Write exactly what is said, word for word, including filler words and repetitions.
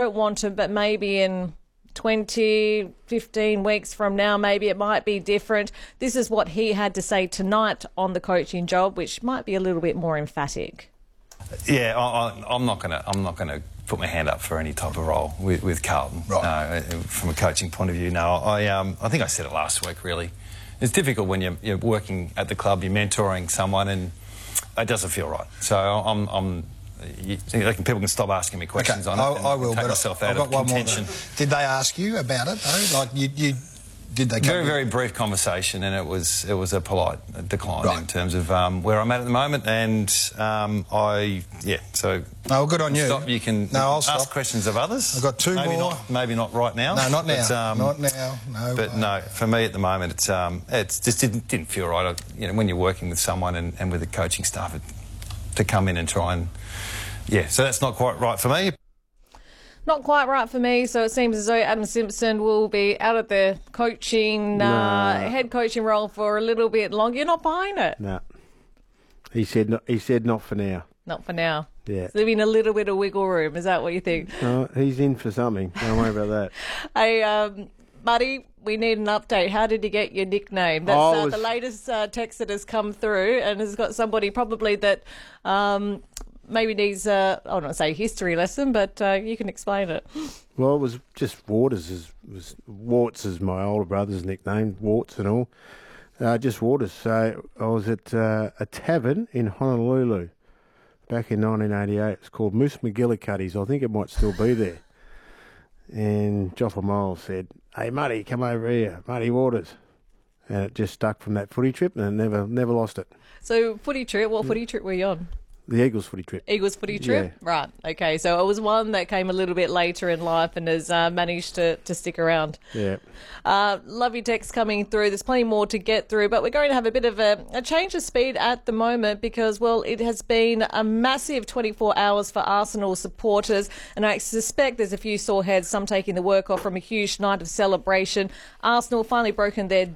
don't want to, but maybe in twenty, fifteen weeks from now, maybe it might be different. This is what he had to say tonight on the coaching job, which might be a little bit more emphatic. Yeah, I, I, I'm not going to. I'm not going to put my hand up for any type of role with, with Carlton. Right. No, from a coaching point of view, no. I um, I think I said it last week. Really, it's difficult when you're, you're working at the club, you're mentoring someone, and it doesn't feel right. So I'm. I'm You, people can stop asking me questions okay, on it. I, I will, take but myself I've out got of one contention. more. Did they ask you about it though? Like you, you did they? Come Very, in? very brief conversation, and it was it was a polite decline Right. in terms of um, where I'm at at the moment, and um, I yeah. So no, good on you. Stop. You can no, I'll ask stop. questions of others. I've got two maybe more. Not, maybe not right now. No, not now. But, um, not now. No. But uh, no, for me at the moment, it's um, it's just didn't didn't feel right. I, you know, when you're working with someone and, and with the coaching staff, it, to come in and try and. Yeah, so that's not quite right for me. Not quite right for me, so it seems as though Adam Simpson will be out of the coaching, No. uh, head coaching role for a little bit longer. You're not buying it? No. He said not, he said not for now. Not for now. Yeah. Leaving a little bit of wiggle room, is that what you think? No, he's in for something. Don't worry about that. Hey, um, Muddy, we need an update. How did you get your nickname? That's I uh, was- the latest uh, text that has come through and has got somebody probably that um, maybe needs, uh, I don't want to say history lesson, but uh, you can explain it. Well, it was just Waters. Is, was Warts is my older brother's nickname, Warts and all. Uh, just Waters. So I was at uh, a tavern in Honolulu back in nineteen eighty-eight. It's called Moose McGillicuddy's. I think it might still be there. And Joffa Miles said, "Hey, Muddy, come over here, Muddy Waters." And it just stuck from that footy trip and never never lost it. So, footy trip, what footy trip were you on? The Eagles footy trip. Eagles footy trip? Yeah. Right, okay. So it was one that came a little bit later in life and has uh, managed to, to stick around. Yeah. Uh, love your text coming through. There's plenty more to get through, but we're going to have a bit of a, a change of speed at the moment because, well, it has been a massive twenty-four hours for Arsenal supporters, and I suspect there's a few sore heads, some taking the work off from a huge night of celebration. Arsenal finally broken their